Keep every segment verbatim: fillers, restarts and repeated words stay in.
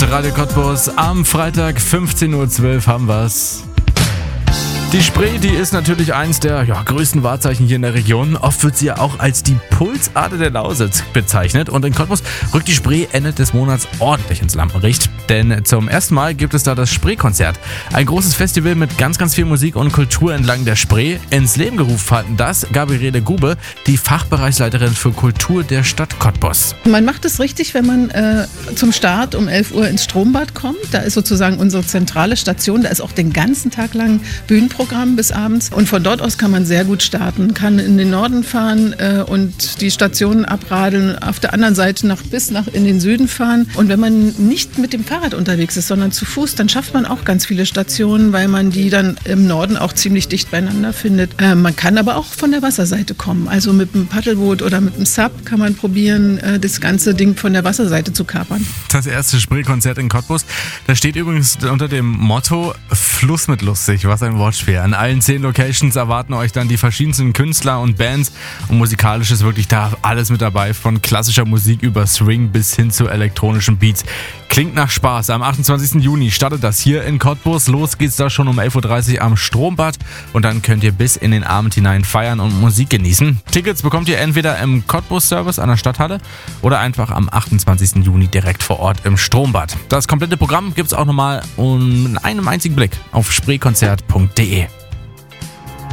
Radio Cottbus. Am Freitag fünfzehn Uhr zwölf haben wir's. Die Spree, die ist natürlich eins der ja, größten Wahrzeichen hier in der Region. Oft wird sie ja auch als die Pulsader der Lausitz bezeichnet. Und in Cottbus rückt die Spree Ende des Monats ordentlich ins Lampenlicht. Denn zum ersten Mal gibt es da das Spreekonzert. Ein großes Festival mit ganz, ganz viel Musik und Kultur entlang der Spree. Ins Leben gerufen hatten das Gabriele Gube, die Fachbereichsleiterin für Kultur der Stadt Cottbus. Man macht es richtig, wenn man äh, zum Start um elf Uhr ins Strombad kommt. Da ist sozusagen unsere zentrale Station. Da ist auch den ganzen Tag lang Bühnenprogramm bis abends. Und von dort aus kann man sehr gut starten. Kann in den Norden fahren äh, und die Stationen abradeln. Auf der anderen Seite nach, bis nach in den Süden fahren. Und wenn man nicht mit dem Fahrrad unterwegs ist, sondern zu Fuß, dann schafft man auch ganz viele Stationen, weil man die dann im Norden auch ziemlich dicht beieinander findet. Äh, man kann aber auch von der Wasserseite kommen. Also mit einem Paddelboot oder mit einem Sub kann man probieren, äh, das ganze Ding von der Wasserseite zu kapern. Das erste Spreekonzert in Cottbus, das steht übrigens unter dem Motto Fluss mit lustig, was ein Wortspiel. An allen zehn Locations erwarten euch dann die verschiedensten Künstler und Bands und musikalisch ist wirklich da alles mit dabei, von klassischer Musik über Swing bis hin zu elektronischen Beats. Klingt nach Spaß. Am achtundzwanzigsten Juni startet das hier in Cottbus. Los geht's da schon um elf Uhr dreißig am Strombad und dann könnt ihr bis in den Abend hinein feiern und Musik genießen. Tickets bekommt ihr entweder im Cottbus-Service an der Stadthalle oder einfach am achtundzwanzigsten Juni direkt vor Ort im Strombad. Das komplette Programm gibt's auch nochmal in einem einzigen Blick auf spreekonzert punkt de.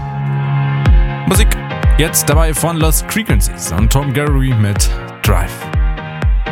Musik jetzt dabei von Lost Frequencies und Tom Garry mit Drive.